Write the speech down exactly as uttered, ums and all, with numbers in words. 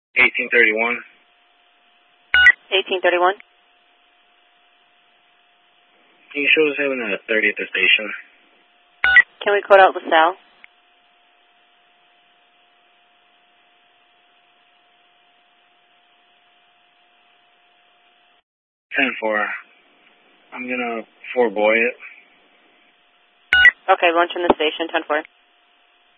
eighteen thirty-one. eighteen thirty-one. Can you show us having a thirty at the station? Can we code out LaSalle? ten four. I'm gonna four boy it. Okay, lunch in the station, ten four.